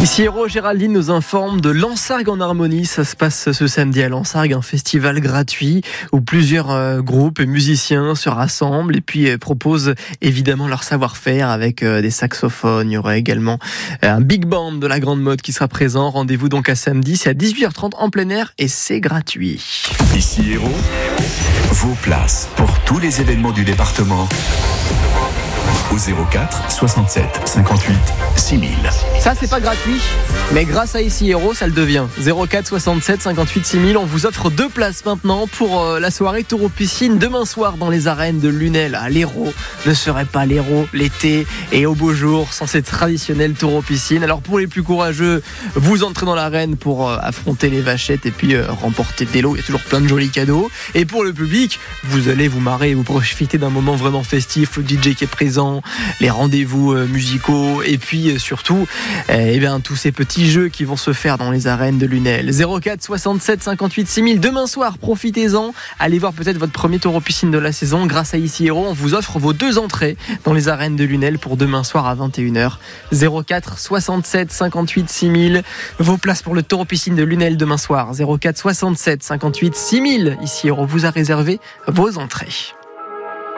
Ici Héros, Géraldine nous informe de l'Ensargues en harmonie. Ça se passe ce samedi à l'Ensargues, un festival gratuit où plusieurs groupes et musiciens se rassemblent et puis proposent évidemment leur savoir-faire avec des saxophones. Il y aura également un big band de la grande mode qui sera présent. Rendez-vous donc à samedi, c'est à 18h30 en plein air et c'est gratuit. Ici Héros, vos places pour tous les événements du département au 04 67 58 6000. Ça c'est pas gratuit, mais grâce à Ici Héros ça le devient. 04 67 58 6000, on vous offre 2 places maintenant pour la soirée Taureau Piscine demain soir dans les arènes de Lunel. L'Hérault ne serait pas l'Hérault l'été et au beau jour sans ces traditionnels Taureau Piscine. Alors pour les plus courageux, vous entrez dans l'arène pour affronter les vachettes et puis remporter des lots. Il y a toujours plein de jolis cadeaux. Et pour le public, vous allez vous marrer et vous profiter d'un moment vraiment festif. Le DJ qui est présent, les rendez-vous musicaux et puis surtout tous ces petits jeux qui vont se faire dans les arènes de Lunel. 04 67 58 6000 demain soir, profitez-en, allez voir peut-être votre premier Taureau Piscine de la saison. Grâce à Ici Héros, on vous offre vos 2 entrées dans les arènes de Lunel pour demain soir à 21h. 04 67 58 6000, vos places pour le Taureau Piscine de Lunel demain soir. 04 67 58 6000, Ici Héros vous a réservé vos entrées.